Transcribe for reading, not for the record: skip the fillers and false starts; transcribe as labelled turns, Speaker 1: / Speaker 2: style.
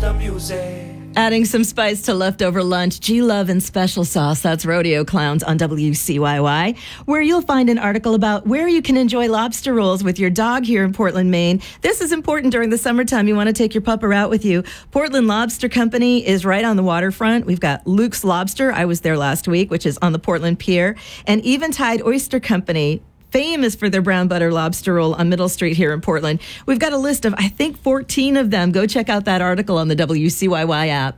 Speaker 1: the music.
Speaker 2: Adding some spice to leftover lunch, G-Love and Special Sauce. That's Rodeo Clowns on WCYY, where you'll find an article about where you can enjoy lobster rolls with your dog here in Portland, Maine. This is important during the summertime. You want to take your pupper out with you. Portland Lobster Company is right on the waterfront. We've got Luke's Lobster. I was there last week, which is on the Portland Pier. And Eventide Oyster Company, famous for their brown butter lobster roll on Middle Street here in Portland. We've got a list of, I think, 14 of them. Go check out that article on the WCYY app.